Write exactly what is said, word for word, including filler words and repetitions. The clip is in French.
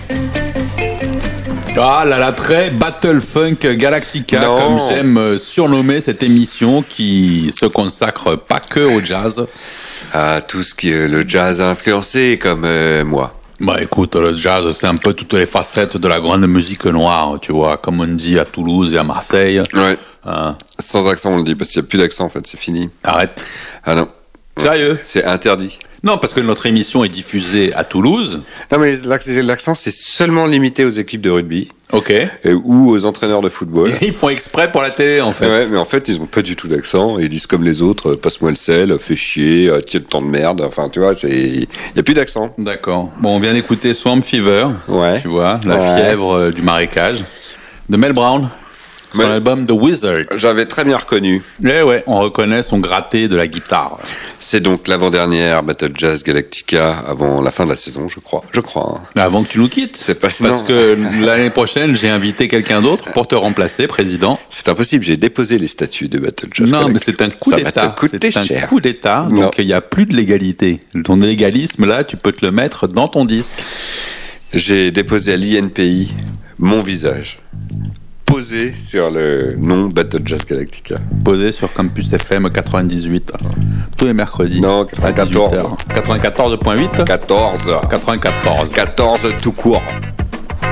Ah là là, très Battle Funk Galactica, Non. comme j'aime surnommer cette émission qui se consacre pas que au jazz. Ah, tout ce qui est le jazz a influencé, comme euh, moi. Bah écoute, le jazz, c'est un peu toutes les facettes de la grande musique noire, tu vois, comme on dit à Toulouse et à Marseille. Ouais. Hein. Sans accent, on le dit, parce qu'il n'y a plus d'accent, en fait, c'est fini. Arrête. Ah non. Sérieux? C'est interdit. Non, parce que notre émission est diffusée à Toulouse. Non, mais l'ac- l'accent, c'est seulement limité aux équipes de rugby Ok. et, ou aux entraîneurs de football. Et ils font exprès pour la télé, en fait. Ouais, mais en fait, ils ont pas du tout d'accent. Ils disent comme les autres, euh, passe-moi le sel, fais chier, euh, tiens le temps de merde. Enfin, tu vois, c'est, il y a plus d'accent. D'accord. Bon, on vient d'écouter Swamp Fever. Ouais. Tu vois, la Ouais. fièvre euh, du marécage. De Mel Brown. Son Mais- album The Wizard. J'avais très bien reconnu. Eh ouais, on reconnaît son gratté de la guitare. C'est donc l'avant-dernière Battle Jazz Galactica avant la fin de la saison, je crois. Je crois. hein. Avant que tu nous quittes. C'est pas- Parce non. que l'année prochaine, j'ai invité quelqu'un d'autre pour te remplacer, président. C'est impossible. J'ai déposé les statuts de Battle Jazz Non, mais Galactica. c'est un coup Ça d'État. va te coûter C'est un cher. coup d'État, Non. donc il n'y a plus de légalité. Ton légalisme, là, tu peux te le mettre dans ton disque. J'ai déposé à l'I N P I mon visage posé sur le nom Battle Jazz Galactica. Posé sur Campus F M quatre-vingt-dix-huit, tous les mercredis. Non, à quatre-vingt-quatorze. dix-huit heures. quatre-vingt-quatorze virgule huit quatorze. quatre-vingt-quatorze. quatorze tout court.